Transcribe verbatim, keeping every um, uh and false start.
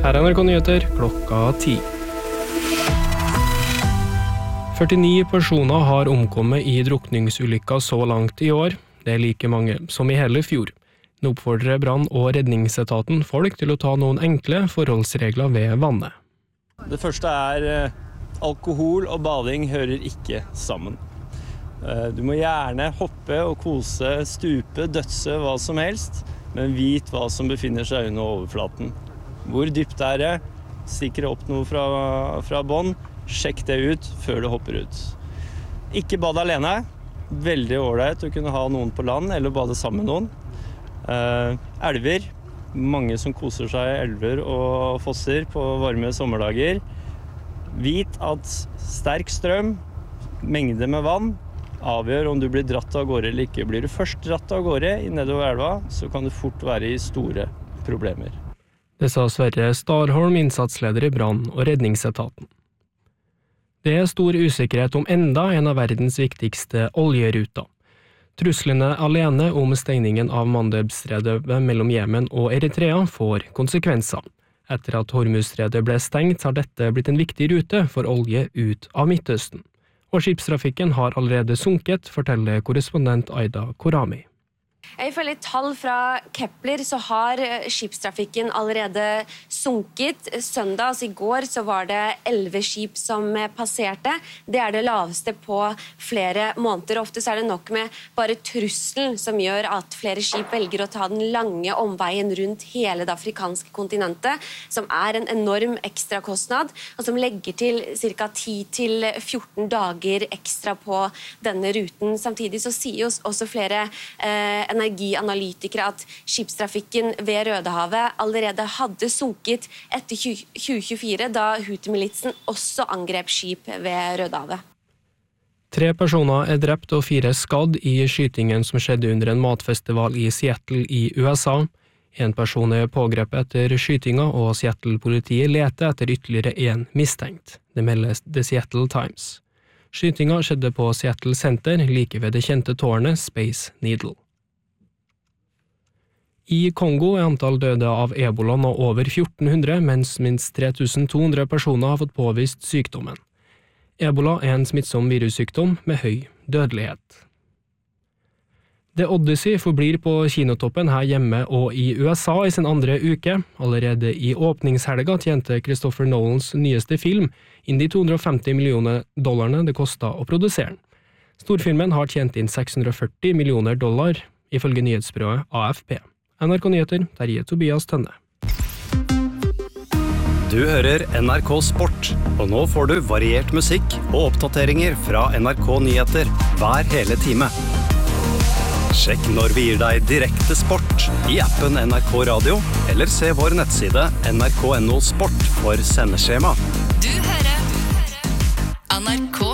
Her er N R K Nyheter klokka ti. førtini personer har omkommet i drukningsulykker så langt i år. Det er like mange som i hele fjor. Nå oppfordrer brann- og redningsetaten folk til å ta noen enkle forholdsregler ved vannet. Det første er eh, alkohol og bading hører ikke sammen. Eh, du må gjerne hoppe og kose, stupe, dødse, hva som helst, men vit hva som befinner seg under overflaten. Hvor dypt er det? Stikker opp noe fra, fra bånd? Sjekk det ut før du hopper ut. Ikke bad alene. Veldig ålreit å kunne ha noen på land eller bade sammen med noen. Uh, elver. Mange som koser seg i elver og fosser på varme sommerdager. Vit at sterk strøm, mengde med vann, avgjør om du blir dratt av gårde eller ikke. Blir du først dratt av gårde nedover elva, så kan du fort være i store problemer. Det sa Sverre Starholm, innsatsleder i brann- og redningsetaten. Det er stor usikkerhet om enda en av verdens viktigste oljeruter. Truslene alene om stengningen av Mandebstredet mellom Jemen og Eritrea får konsekvenser. Etter at Hormuzstredet ble stengt, har dette blitt en viktig rute for olje ut av Midtøsten. Og skipstrafikken har allerede sunket, forteller korrespondent Aida Korami. Ifølge tall fra Kepler så har skipstrafikken allerede sunket. Søndag, altså i går, så var det elleve skip som passerte. Det er det laveste på flere måneder. Ofte så er det nok med bare trusselen som gjør at flere skip velger å ta den lange omveien rundt hele det afrikanske kontinentet, som er en enorm ekstrakostnad, og som legger til ca. ti til fjorten dager ekstra på denne ruten. Samtidig så sier jo også flere eh, energianalytikere at skipstrafikken ved Rødehavet allerede hadde sunket etter tjue tjuefire, da Houthi-militsen også angrep skip ved Rødehavet. Tre personer er drept og fire skadd i skytingen som skjedde under en matfestival i Seattle i U S A. En person er pågrepet etter skytinga, og Seattle-politiet leter etter ytterligere en mistenkt. Det melder The Seattle Times. Skytinga skjedde på Seattle Center, like ved det kjente tårnet Space Needle. I Kongo er antall døde av ebola nå over fjorten hundre, mens minst tre tusen to hundre personer har fått påvist sykdommen. Ebola er en smittsom virussykdom med høy dødelighet. The Odyssey forblir på kinotoppen her hjemme og i U S A i sin andre uke. Allerede i åpningshelga tjente Christopher Nolans nyeste film inn de to hundre og femti millioner dollarene det kostet å produsere den. Storfilmen har tjent inn seks hundre og førti millioner dollar, ifølge nyhetsbyrået A F P. N R K Nyheter, Terje Tobias Tønne. Du hører N R K Sport, og nå får du variert musikk og oppdateringer fra N R K Nyheter hver hele time. Sjekk når vi gir deg direkte sport i appen N R K Radio, eller se vår nettside N R K punktum no sport for sendeskjema. Du hører N R K